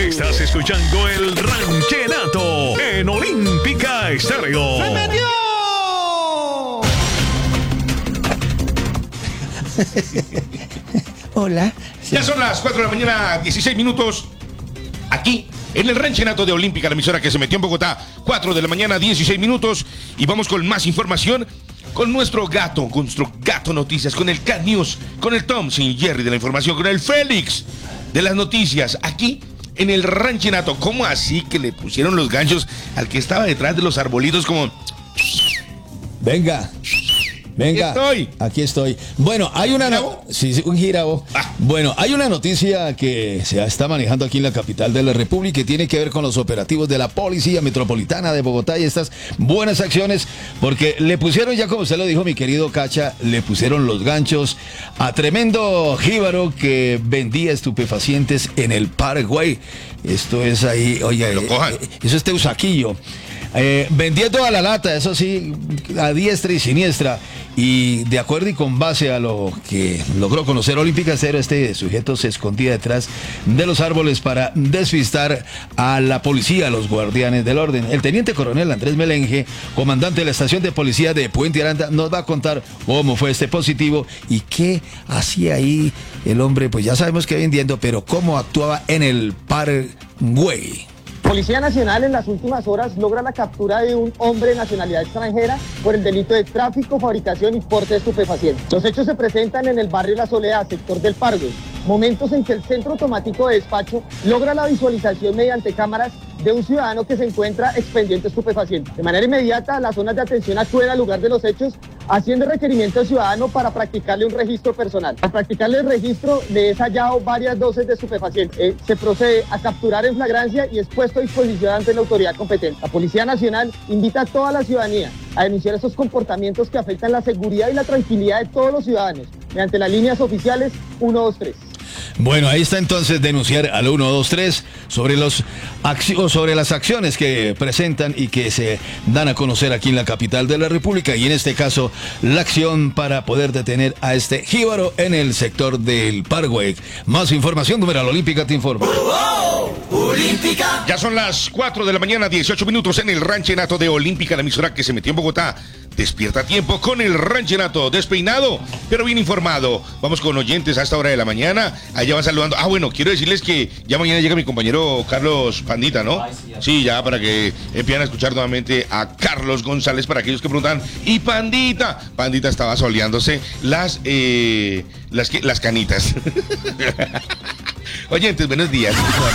Estás escuchando el Ranchenato en Olímpica Estéreo. ¡Se metió! Hola. Ya son las 4 de la mañana, 16 minutos. Aquí, en el Ranchenato de Olímpica, la emisora que se metió en Bogotá. 4 de la mañana, 16 minutos. Y vamos con más información. Con nuestro gato noticias, con el Cat News, con el Tom sin Jerry de la información, con el Félix de las noticias, aquí en el Ranchenato. ¿Cómo así que le pusieron los ganchos al que estaba detrás de los arbolitos como... Venga. Aquí estoy. Bueno, hay una... Sí, un jirabo. Bueno, hay una noticia que se está manejando aquí en la capital de la República que tiene que ver con los operativos de la Policía Metropolitana de Bogotá y estas buenas acciones, porque le pusieron, ya como usted lo dijo, mi querido Cacha, le pusieron los ganchos a tremendo jíbaro que vendía estupefacientes en el Paraguay. Esto es ahí, oiga, eso es Teusaquillo. Vendía toda la lata, eso sí, a diestra y siniestra. Y de acuerdo y con base a lo que logró conocer Olímpica Estéreo, este sujeto se escondía detrás de los árboles para despistar a la policía, a los guardianes del orden. El teniente coronel Andrés Melenge, comandante de la estación de policía de Puente Aranda, nos va a contar cómo fue este positivo y qué hacía ahí el hombre, pues ya sabemos que vendiendo, pero cómo actuaba en el Paraguay. Policía Nacional en las últimas horas logra la captura de un hombre de nacionalidad extranjera por el delito de tráfico, fabricación y porte de estupefacientes. Los hechos se presentan en el barrio La Soledad, sector del Paraguay, momentos en que el centro automático de despacho logra la visualización mediante cámaras de un ciudadano que se encuentra expendiendo estupefacientes. De manera inmediata, las zonas de atención acuden al lugar de los hechos, haciendo requerimiento al ciudadano para practicarle un registro personal. Al practicarle el registro, le es hallado varias dosis de estupefacientes. Se procede a capturar en flagrancia y es puesto a disposición ante la autoridad competente. La Policía Nacional invita a toda la ciudadanía a denunciar estos comportamientos que afectan la seguridad y la tranquilidad de todos los ciudadanos mediante las líneas oficiales 123. Bueno, ahí está entonces denunciar al 123 sobre las acciones que presentan y que se dan a conocer aquí en la capital de la República, y en este caso la acción para poder detener a este jíbaro en el sector del Paraguay. Más información, numeral Olímpica te informa. Olímpica. Ya son las 4 de la mañana, 18 minutos en el Ranchenato de Olímpica, la emisora que se metió en Bogotá. Despierta a tiempo con el Ranchenato, despeinado, pero bien informado. Vamos con oyentes a esta hora de la mañana. Allá van saludando. Bueno, quiero decirles que ya mañana llega mi compañero Carlos Pandita, ¿no? Sí, ya para que empiecen a escuchar nuevamente a Carlos González, para aquellos que preguntan. Y Pandita estaba soleándose las canitas. Oyentes, buenos días.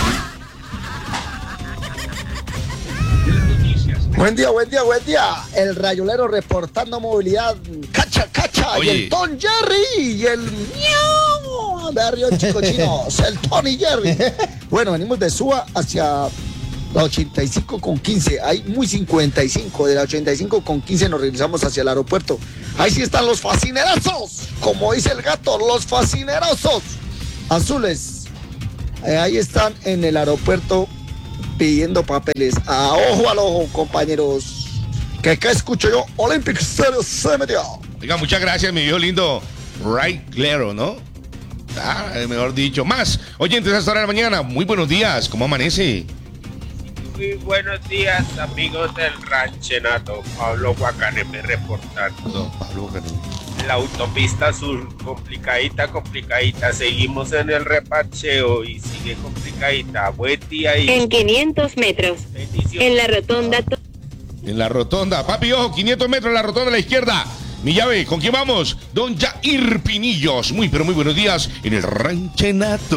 Buen día. El rayolero reportando movilidad. Cacha. Oye. Y el Tom Jerry. Y el miau de Río Chicochinos. El Tony Jerry. Bueno, venimos de Suba hacia la 85 con 15. Hay muy 55. De la 85 con 15 nos regresamos hacia el aeropuerto. Ahí sí están los fascinerosos. Como dice el gato, los fascinerosos. Azules. Ahí están en el aeropuerto pidiendo papeles. A ojo al ojo, compañeros. Que acá escucho yo, Olympic Stereo se metió. Oiga, muchas gracias, mi viejo lindo. Right Claro, ¿no? Mejor dicho. Más oyentes a esta hora de la mañana. Muy buenos días. ¿Cómo amanece? Muy buenos días, amigos del Ranchenato. Pablo Guacaneme reportando. Pablo Guacaneme. La autopista sur, complicadita. Seguimos en el repacheo y sigue complicadita. Buen día. En 500 metros. Bendiciones. En la rotonda. En la rotonda. Papi, ojo, 500 metros en la rotonda a la izquierda. Mi llave, ¿con quién vamos? Don Jair Pinillos. Muy buenos días en el Ranchenato.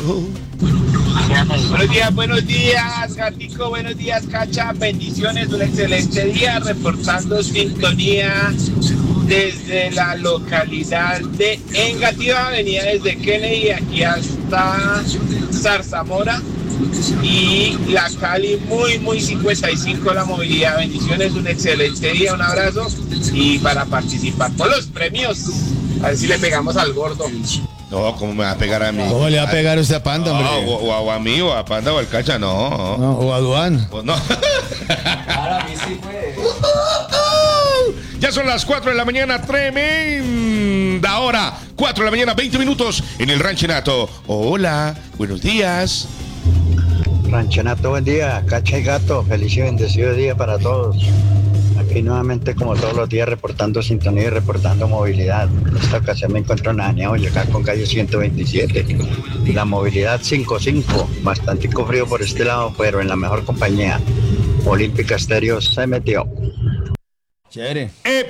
Buenos días, Gatico, buenos días, Cacha, bendiciones, un excelente día, reportando sintonía desde la localidad de Engativá, venía desde Kennedy aquí hasta Zarzamora y la Cali muy 55 la movilidad, bendiciones, un excelente día, un abrazo y para participar por los premios, a ver si le pegamos al gordo. No, ¿cómo me va a pegar a mí? ¿Cómo le va a pegar usted a Panda, hombre? O a mí, o a Panda, o al Cacha, no. O a Duan. Pues no. Para mí sí fue. Ya son las 4 de la mañana, tremenda hora. 4 de la mañana, 20 minutos en el Ranchenato. Hola, buenos días. Ranchenato, buen día. Cacha y Gato, feliz y bendecido día para todos. Aquí nuevamente, como todos los días, reportando sintonía y reportando movilidad. En esta ocasión me encuentro en Aña Boyacá con calle 127. La movilidad 5-5. Bastante frío por este lado, pero en la mejor compañía. Olímpica Estéreo se metió. Chévere.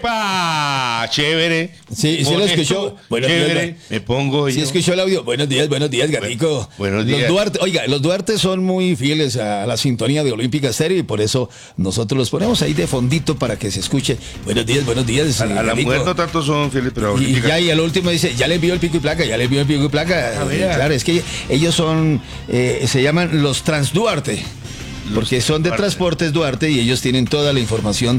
¡Epa! Chévere. Sí, sí lo escuchó. Buenos días. Me pongo Sí yo. escuchó el audio. Buenos días, Gatico. Buenos días. Los Duarte, oiga, los Duarte son muy fieles a la sintonía de Olímpica Estéreo y por eso nosotros los ponemos ahí de fondito para que se escuche. Buenos días. A la mujer no tanto son fieles, pero y ya, y al último dice, ya le envió el pico y placa. Claro, es que ellos son, se llaman los Transduarte. Porque son de Transportes Duarte y ellos tienen toda la información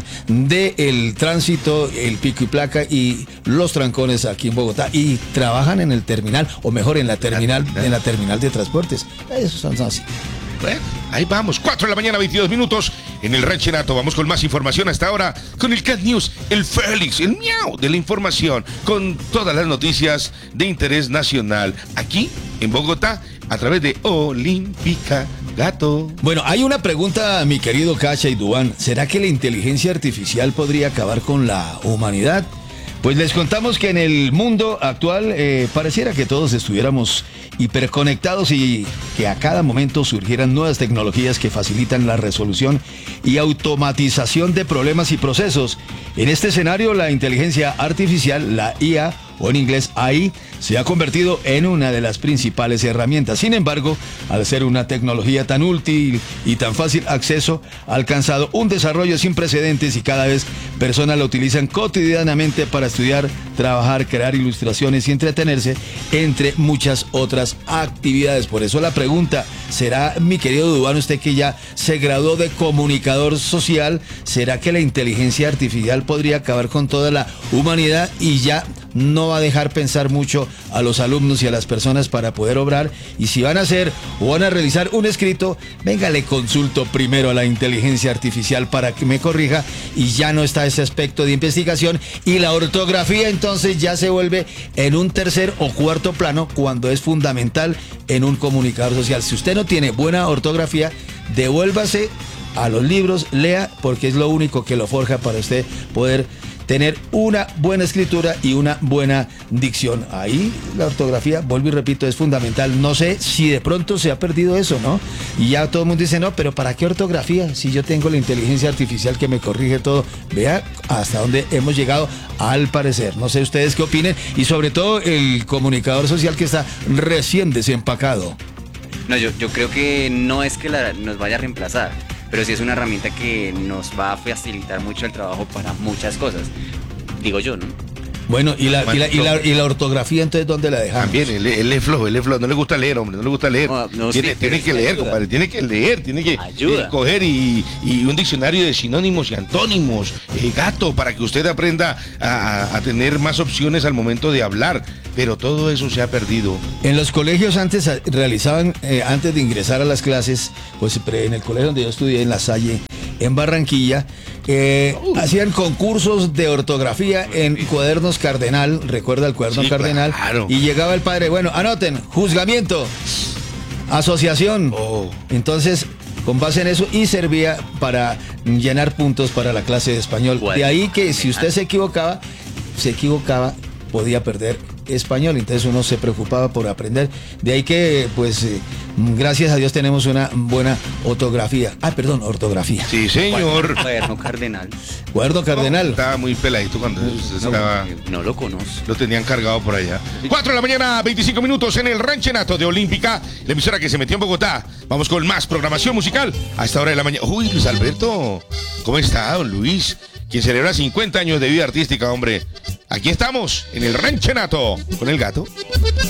del tránsito, el pico y placa y los trancones aquí en Bogotá y trabajan en el terminal, o mejor en la terminal de transportes. Esos son así. Bueno, ahí vamos, 4 de la mañana, 22 minutos en el Ranchenato. Vamos con más información hasta ahora con el Cat News, el Félix, el miau de la información, con todas las noticias de interés nacional aquí en Bogotá a través de Olímpica Gato. Bueno, hay una pregunta, mi querido Cacha y Duván. ¿Será que la inteligencia artificial podría acabar con la humanidad? Pues les contamos que en el mundo actual pareciera que todos estuviéramos hiperconectados y que a cada momento surgieran nuevas tecnologías que facilitan la resolución y automatización de problemas y procesos. En este escenario, la inteligencia artificial, la IA, o en inglés AI, se ha convertido en una de las principales herramientas. Sin embargo, al ser una tecnología tan útil y tan fácil acceso, ha alcanzado un desarrollo sin precedentes y cada vez personas la utilizan cotidianamente para estudiar, trabajar, crear ilustraciones y entretenerse, entre muchas otras actividades. Por eso la pregunta, ¿será, mi querido Duván, usted que ya se graduó de comunicador social, ¿será que la inteligencia artificial podría acabar con toda la humanidad y ya no va a dejar pensar mucho a los alumnos y a las personas para poder obrar? Y si van a hacer o van a realizar un escrito, venga, le consulto primero a la inteligencia artificial para que me corrija y ya no está ese aspecto de investigación y la ortografía entonces ya se vuelve en un tercer o cuarto plano cuando es fundamental en un comunicador social. Si usted no tiene buena ortografía, devuélvase a los libros, lea, porque es lo único que lo forja para usted poder tener una buena escritura y una buena dicción. Ahí la ortografía, vuelvo y repito, es fundamental. No sé si de pronto se ha perdido eso, ¿no? Y ya todo el mundo dice, no, pero ¿para qué ortografía? Si yo tengo la inteligencia artificial que me corrige todo. Vea hasta dónde hemos llegado, al parecer. No sé ustedes qué opinen y sobre todo el comunicador social que está recién desempacado. No, yo creo que no es que nos vaya a reemplazar, pero sí es una herramienta que nos va a facilitar mucho el trabajo para muchas cosas, digo yo, ¿no? Bueno, ¿y la ortografía entonces dónde la dejamos? También, él es flojo, no le gusta leer, hombre, no le gusta leer. Tiene que leer, compadre, tiene que leer, tiene que coger y un diccionario de sinónimos y antónimos, gato, para que usted aprenda a tener más opciones al momento de hablar, pero todo eso se ha perdido. En los colegios antes realizaban, antes de ingresar a las clases, pues en el colegio donde yo estudié, en La Salle, en Barranquilla, hacían concursos de ortografía en cuadernos Cardenal, recuerda el cuaderno Cardenal, claro. Y llegaba el padre, bueno, anoten, juzgamiento, asociación, entonces con base en eso y servía para llenar puntos para la clase de español. De ahí que si usted se equivocaba, podía perder español, entonces uno se preocupaba por aprender. De ahí que, pues, gracias a Dios tenemos una buena ortografía. Ortografía. Sí, señor. Cuaderno Cardenal. Cuaderno Cardenal. Estaba muy peladito cuando estaba. No lo conozco. Lo tenían cargado por allá. 4 de la mañana, 25 minutos en el Ranchenato de Olímpica, la emisora que se metió en Bogotá. Vamos con más programación musical a esta hora de la mañana. Uy, Luis Alberto, ¿cómo está, don Luis? Quien celebra 50 años de vida artística, hombre. Aquí estamos, en el Ranchenato, con el gato.